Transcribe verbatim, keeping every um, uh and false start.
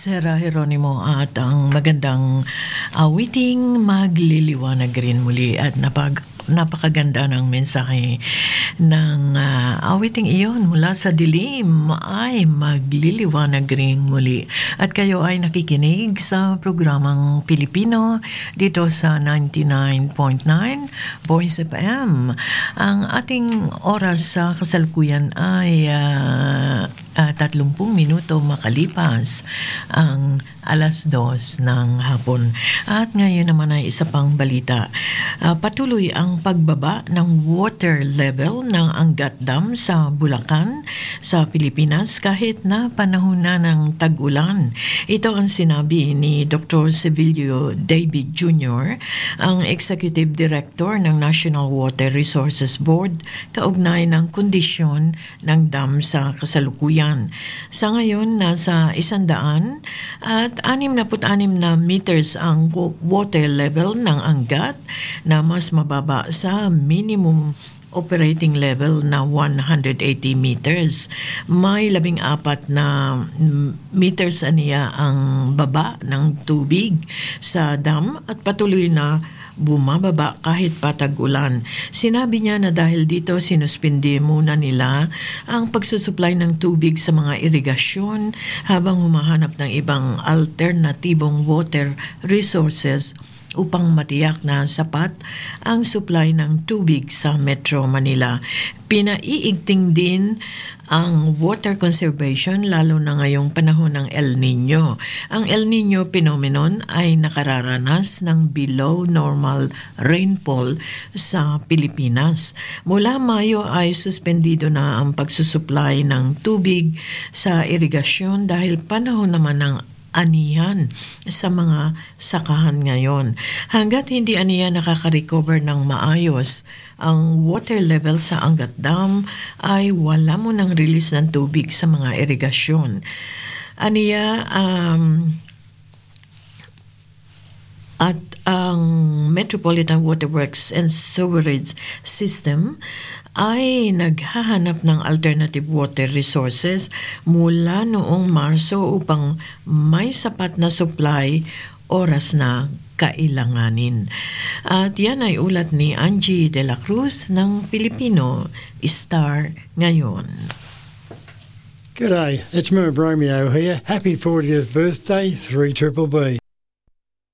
Sir Jeronimo, at ang magandang awiting magliliwanag rin muli at napag napakaganda ng mensahe ng uh, awiting iyon mula sa dilim ay magliliwanag rin muli. At kayo ay nakikinig sa programang Pilipino dito sa ninety-nine point nine Voice F M. Ang ating oras sa kasalukuyan ay uh, uh, tatlumpung minuto makalipas ang alas dos ng hapon. At ngayon naman ay isa pang balita. Uh, patuloy ang pagbaba ng water level ng Angat Dam sa Bulacan sa Pilipinas kahit na panahon na ng tag-ulan. Ito ang sinabi ni Doctor Sevilio David Junior, ang Executive Director ng National Water Resources Board, kaugnay ng kondisyon ng dam sa kasalukuyan. Sa ngayon, nasa isandaan at anim na put-anim na meters ang water level ng Angat na mas mababa sa minimum operating level na one hundred eighty meters. May labing apat na meters aniya ang baba ng tubig sa dam at patuloy na bumababa kahit patag-ulan. Sinabi niya na dahil dito sinuspindi muna nila ang pagsusupply ng tubig sa mga irigasyon habang humahanap ng ibang alternatibong water resources upang matiyak na sapat ang supply ng tubig sa Metro Manila. Pinaiigting din ang water conservation lalo na ngayong panahon ng El Nino. Ang El Nino phenomenon ay nakararanas ng below normal rainfall sa Pilipinas. Mula Mayo ay suspendido na ang pagsusupply ng tubig sa irigasyon dahil panahon naman ng anihan sa mga sakahan ngayon. Hanggat hindi anihan nakaka-recover ng maayos ang water level sa Angat Dam, ay wala mo ng release ng tubig sa mga irigasyon. Aniya, um, at ang Metropolitan Waterworks and Sewerage System ay naghahanap ng alternative water resources mula noong Marso upang may sapat na supply oras na kailanganin. At yan ay ulat ni Angie De La Cruz ng Pilipino Star ngayon. G'day, it's Merv Romeo here. Happy fortieth birthday, three triple B.